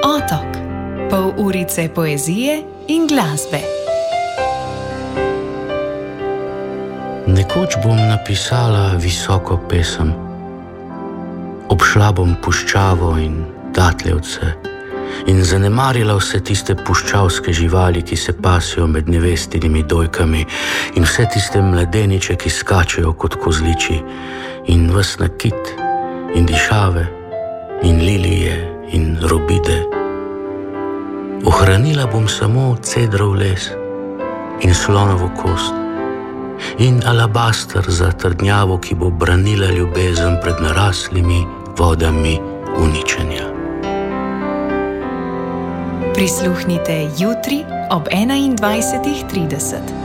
Otok. Pol urice poezije in glasbe. Nekoč bom napisala visoko pesem. Obšla bom puščavo in datlevce in zanemarila vse tiste puščavske živali, ki se pasijo med nevestinimi dojkami, in vse tiste mladeniče, ki skačejo kot kozliči, in ves nakit in dišave in lilije in robide. Ohranila bom samo cedrov les in slonovo kost in alabaster za trdnjavo, ki bo branila ljubezen pred naraslimi vodami uničenja. Prisluhnite jutri ob 21:30.